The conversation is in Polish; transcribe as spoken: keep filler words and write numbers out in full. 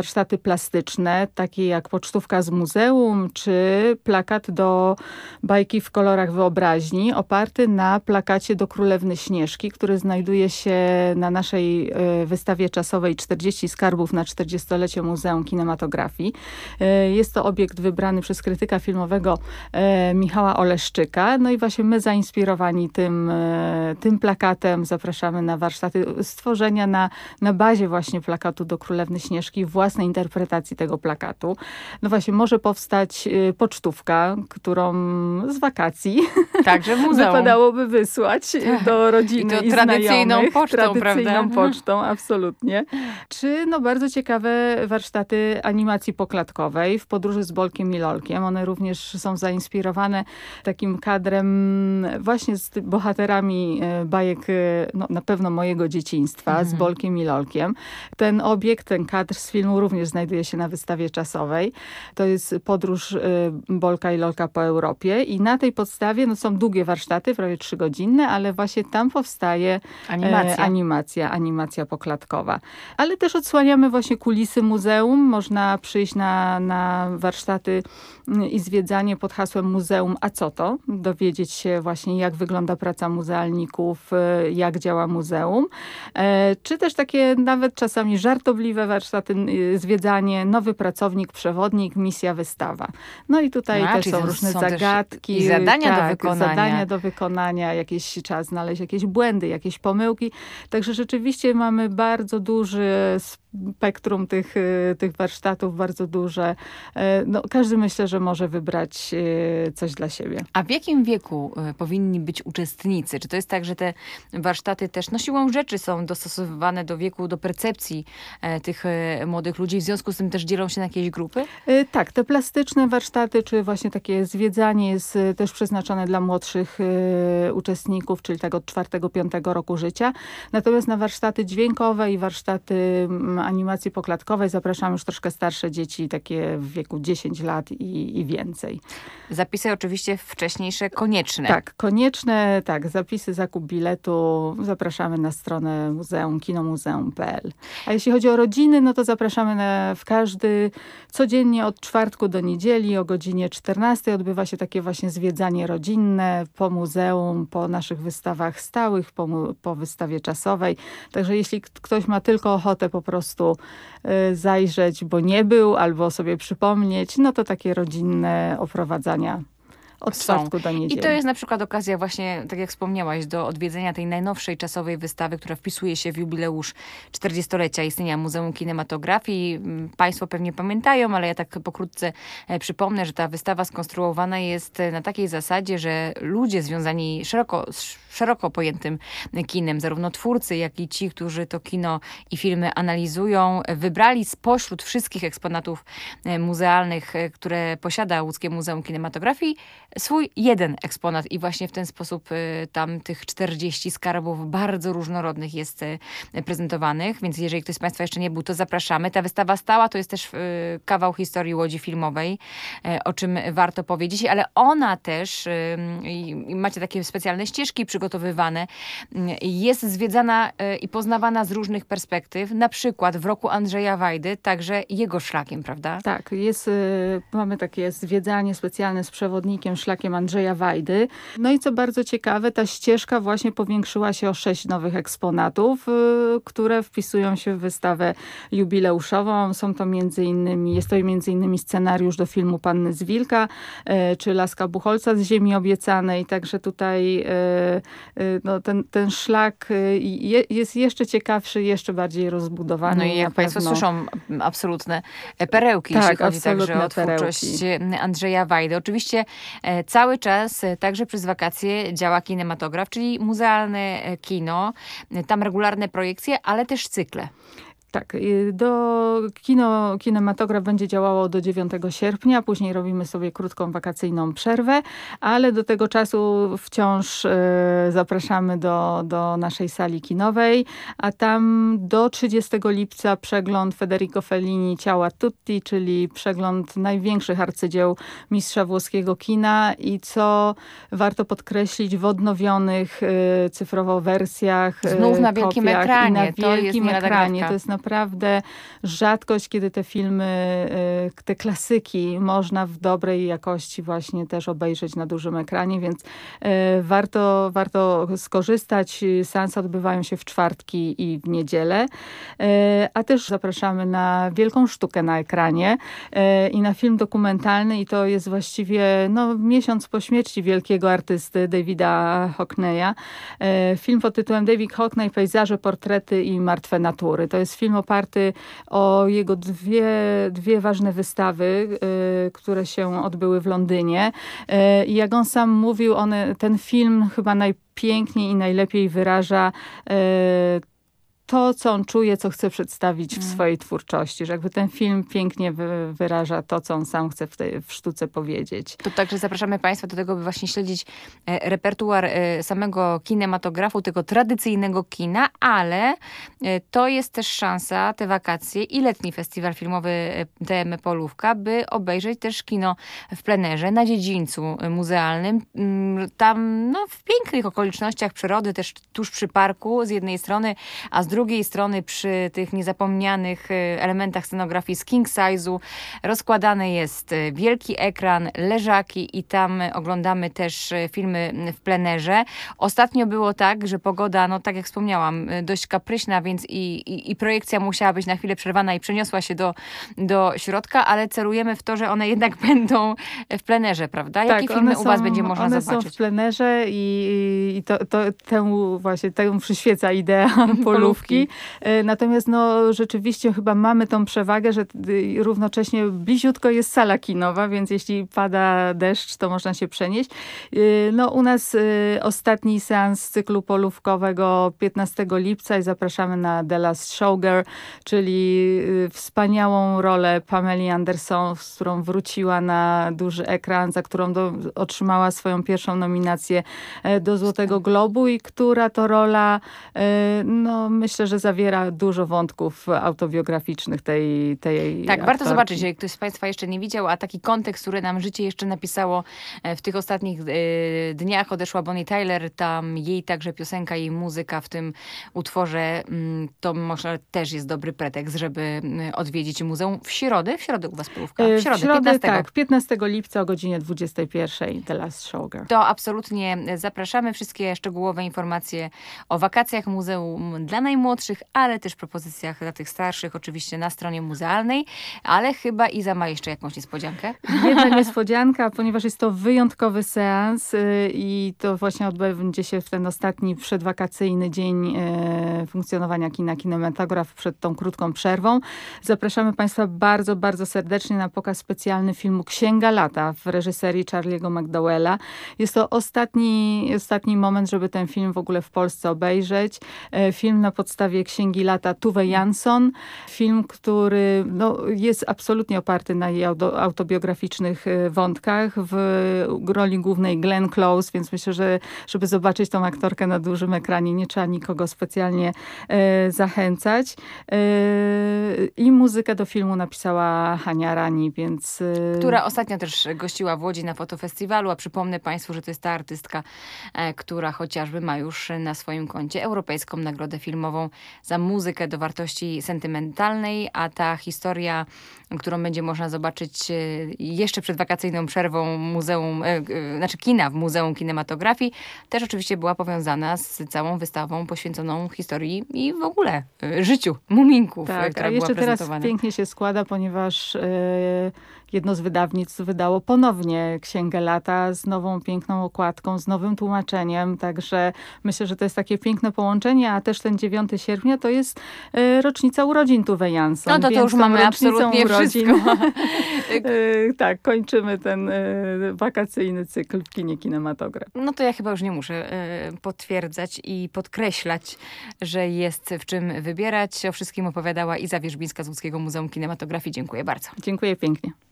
warsztaty plastyczne, takie jak pocztówka z muzeum, czy plakat do bajki w kolorach wyobraźni, oparty na plakacie do Królewny Śnieżki, który znajduje się na naszej wystawie czasowej czterdzieści skarbów na czterdziestolecie Muzeum Kinematografii. Jest to obiekt wybrany przez krytyka filmowego Michała Oleszczyka. No i właśnie my zainspirowani tym, tym plakatem zapraszamy na warsztaty stworzenia na, na bazie właśnie plakatu do Królewny Śnieżki, własnej interpretacji tego plakatu. No właśnie, może powstać pocztówka, którą z wakacji Także w muzeum wypadałoby wysłać do rodziny i, i to tradycyjną znajomych. pocztą, tradycyjną prawda? pocztą, absolutnie. Czy no bardzo ciekawe warsztaty animacji poklatkowej w podróży z Bolkiem i Lolkiem. One również są zainspirowane takim kadrem właśnie z bohaterami bajek, no, na pewno mojego dzieciństwa, mhm. z Bolkiem i Lolkiem. Ten obiekt, ten kadr z filmu również znajduje się na wystawie czasowej. To jest podróż Bolka i Lolka po Europie i na tej podstawie no, są długie warsztaty, prawie trzygodzinne, ale właśnie tam powstaje animacja. E, animacja, animacja poklatkowa. Ale też odsłaniamy właśnie kulisy muzeum. Można przyjść na, na warsztaty i zwiedzanie pod hasłem Muzeum A co to? Dowiedzieć się właśnie, jak wygląda praca muzealników, jak działa muzeum. E, czy też takie nawet czasami żartobliwe warsztaty, zwiedzanie, nowy pracownik, przewodnik, misja, wystawa. No i tutaj A, też są różne są zagadki. I zadania tak, do wykonania. zadania do wykonania, jakieś trzeba znaleźć jakieś błędy, jakieś pomyłki. Także rzeczywiście mamy bardzo duży spektrum tych, tych warsztatów, bardzo duże. No, każdy myślę, że może wybrać coś dla siebie. A w jakim wieku powinni być uczestnicy? Czy to jest tak, że te warsztaty też no siłą rzeczy są dostosowywane do wieku, do percepcji tych młodych ludzi, w związku z tym też dzielą się na jakieś grupy? Tak, te plastyczne warsztaty, czy właśnie takie zwiedzanie jest też przeznaczone dla młodszych uczestników, czyli tego od czwartego, piątego roku życia. Natomiast na warsztaty dźwiękowe i warsztaty animacji poklatkowej zapraszamy już troszkę starsze dzieci, takie w wieku dziesięć lat i, i więcej. Zapisy oczywiście wcześniejsze konieczne. Tak, konieczne, tak. Zapisy, zakup biletu zapraszamy na stronę muzeum, kinomuzeum kropka p l. A jeśli chodzi o rodziny, no to zapraszamy na, w każdy, codziennie od czwartku do niedzieli o godzinie czternastej odbywa się takie właśnie zwiedzanie rodzinne po muzeum, po naszych wystawach stałych, po, po wystawie czasowej. Także jeśli ktoś ma tylko ochotę po prostu y, zajrzeć, bo nie był, albo sobie przypomnieć, no to takie rodzinne oprowadzania od czwartku do niedzieli. I to jest na przykład okazja właśnie, tak jak wspomniałaś, do odwiedzenia tej najnowszej czasowej wystawy, która wpisuje się w jubileusz czterdziestolecia istnienia Muzeum Kinematografii. Państwo pewnie pamiętają, ale ja tak pokrótce przypomnę, że ta wystawa skonstruowana jest na takiej zasadzie, że ludzie związani szeroko, szeroko pojętym kinem, zarówno twórcy, jak i ci, którzy to kino i filmy analizują, wybrali spośród wszystkich eksponatów muzealnych, które posiada Łódzkie Muzeum Kinematografii, swój jeden eksponat i właśnie w ten sposób y, tam tych czterdzieści skarbów bardzo różnorodnych jest y, prezentowanych, więc jeżeli ktoś z Państwa jeszcze nie był, to zapraszamy. Ta wystawa stała to jest też y, kawał historii Łodzi filmowej, y, o czym warto powiedzieć, ale ona też, y, y, macie takie specjalne ścieżki przygotowywane, y, jest zwiedzana y, i poznawana z różnych perspektyw, na przykład w roku Andrzeja Wajdy, także jego szlakiem, prawda? Tak, jest, y, mamy takie zwiedzanie specjalne z przewodnikiem szlakiem Andrzeja Wajdy. No i co bardzo ciekawe, ta ścieżka właśnie powiększyła się o sześć nowych eksponatów, y, które wpisują się w wystawę jubileuszową. Są to między innymi, jest to między innymi scenariusz do filmu Panny z Wilka, y, czy Laska Buchholca z Ziemi Obiecanej. Także tutaj y, y, no, ten, ten szlak y, je, jest jeszcze ciekawszy, jeszcze bardziej rozbudowany. No i jak Państwo pewno... słyszą, absolutne perełki, tak, jeśli chodzi także o twórczość perełki. Andrzeja Wajdy. Oczywiście cały czas, także przez wakacje, działa kinematograf, czyli muzealne kino. Tam regularne projekcje, ale też cykle. Tak, do kino, kinematograf będzie działało do dziewiątego sierpnia, później robimy sobie krótką wakacyjną przerwę, ale do tego czasu wciąż e, zapraszamy do, do naszej sali kinowej, a tam do trzydziestego lipca przegląd Federico Fellini Ciała Tutti, czyli przegląd największych arcydzieł mistrza włoskiego kina i co warto podkreślić w odnowionych e, cyfrowo wersjach, Znów na wielkim kopiach, ekranie. I na to wielkim jest ekranie. To jest naprawdę naprawdę rzadkość, kiedy te filmy, te klasyki można w dobrej jakości właśnie też obejrzeć na dużym ekranie, więc warto, warto skorzystać. Seanse odbywają się w czwartki i w niedzielę, a też zapraszamy na wielką sztukę na ekranie i na film dokumentalny i to jest właściwie no, miesiąc po śmierci wielkiego artysty Davida Hockneya. Film pod tytułem David Hockney, Pejzaże, portrety i martwe natury. To jest film oparty o jego dwie, dwie ważne wystawy, które się odbyły w Londynie. I jak on sam mówił, one, ten film chyba najpiękniej i najlepiej wyraża to, co on czuje, co chce przedstawić w swojej twórczości. Że jakby ten film pięknie wy, wyraża to, co on sam chce w, tej, w sztuce powiedzieć. To także zapraszamy Państwa do tego, by właśnie śledzić e, repertuar e, samego kinematografu, tego tradycyjnego kina, ale e, to jest też szansa, te wakacje i letni festiwal filmowy e, T M Polówka, by obejrzeć też kino w plenerze, na dziedzińcu muzealnym. Mm, tam no, w pięknych okolicznościach przyrody, też tuż przy parku z jednej strony, a z drugiej drugiej strony przy tych niezapomnianych elementach scenografii z king size'u rozkładany jest wielki ekran, leżaki i tam oglądamy też filmy w plenerze. Ostatnio było tak, że pogoda, no tak jak wspomniałam, dość kapryśna, więc i, i, i projekcja musiała być na chwilę przerwana i przeniosła się do, do środka, ale celujemy w to, że one jednak będą w plenerze, prawda? Jakie tak, filmy są, u was będzie można one zobaczyć? One są w plenerze i, i to, to, temu właśnie temu przyświeca idea polówki. Natomiast no, rzeczywiście chyba mamy tą przewagę, że równocześnie bliziutko jest sala kinowa, więc jeśli pada deszcz, to można się przenieść. No, u nas ostatni seans cyklu polówkowego piętnastego lipca i zapraszamy na The Last Showgirl, czyli wspaniałą rolę Pameli Anderson, z którą wróciła na duży ekran, za którą do, otrzymała swoją pierwszą nominację do Złotego Globu i która to rola, no myślę, że zawiera dużo wątków autobiograficznych tej, tej Tak, aktorki. warto zobaczyć, jeżeli ktoś z Państwa jeszcze nie widział, a taki kontekst, który nam życie jeszcze napisało w tych ostatnich y, dniach. Odeszła Bonnie Tyler, tam jej także piosenka, jej muzyka w tym utworze, y, to może też jest dobry pretekst, żeby odwiedzić muzeum w środę. W środę u was polówka. W środę, w środę piętnastego. Tak, piętnastego lipca o godzinie dwudziestej pierwszej The Last Showgirl. To absolutnie zapraszamy. Wszystkie szczegółowe informacje o wakacjach muzeum dla najmłodszych, ale też propozycjach dla tych starszych, oczywiście na stronie muzealnej, ale chyba Iza ma jeszcze jakąś niespodziankę. Jedna niespodzianka, ponieważ jest to wyjątkowy seans yy, i to właśnie odbędzie się w ten ostatni przedwakacyjny dzień yy, funkcjonowania kina Kinematograf przed tą krótką przerwą. Zapraszamy Państwa bardzo, bardzo serdecznie na pokaz specjalny filmu Księga Lata w reżyserii Charlie'ego McDowella. Jest to ostatni, ostatni moment, żeby ten film w ogóle w Polsce obejrzeć. Yy, film na podstawie Księgi Lata Tove Jansson. Film, który no, jest absolutnie oparty na jej auto, autobiograficznych wątkach. W roli głównej Glenn Close, więc myślę, że żeby zobaczyć tą aktorkę na dużym ekranie, nie trzeba nikogo specjalnie e, zachęcać. E, I muzykę do filmu napisała Hania Rani, więc... E... Która ostatnio też gościła w Łodzi na fotofestiwalu, a przypomnę Państwu, że to jest ta artystka, e, która chociażby ma już na swoim koncie Europejską Nagrodę Filmową za muzykę do wartości sentymentalnej, a ta historia, którą będzie można zobaczyć jeszcze przed wakacyjną przerwą muzeum, znaczy kina w Muzeum Kinematografii, też oczywiście była powiązana z całą wystawą poświęconą historii i w ogóle życiu muminków, tak, która a jeszcze była prezentowana. Teraz pięknie się składa, ponieważ yy, jedno z wydawnictw wydało ponownie Księgę Lata z nową piękną okładką, z nowym tłumaczeniem, także myślę, że to jest takie piękne połączenie, a też ten dziewiątego sierpnia to jest yy, rocznica urodzin Tove Jansson. No to, to już mamy absolutnie urodzin, wszystko. yy, tak, kończymy ten yy, wakacyjny cykl w kinie Kinematograf. No to ja chyba już nie muszę yy, potwierdzać i podkreślać, że jest w czym wybierać. O wszystkim opowiadała Iza Wierzbińska z Łódzkiego Muzeum Kinematografii. Dziękuję bardzo. Dziękuję pięknie.